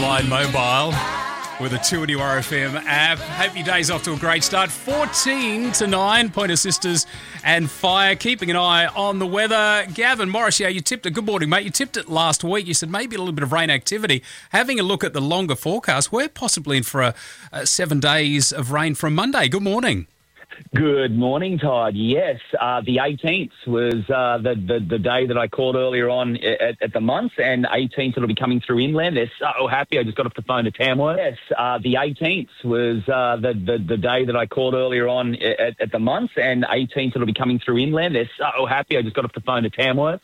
Line Mobile with a 2 RFM app. Hope your day's off to a great start. 14-9, Pointer Sisters and Fire. Keeping an eye on the weather. Gavin Morris, you tipped it. Good morning, mate. You tipped it last week. You said maybe a little bit of rain activity. Having a look at the longer forecast, we're possibly in for 7 days of rain from Monday. Good morning. Good morning, Todd. Yes, the 18th was the day that I called earlier on at the month, and 18th it'll be coming through inland. They're so happy. I just got off the phone to Tamworth. Yes, the 18th was the day that I called earlier on at the month, and 18th it'll be coming through inland. They're so happy. I just got off the phone to Tamworth.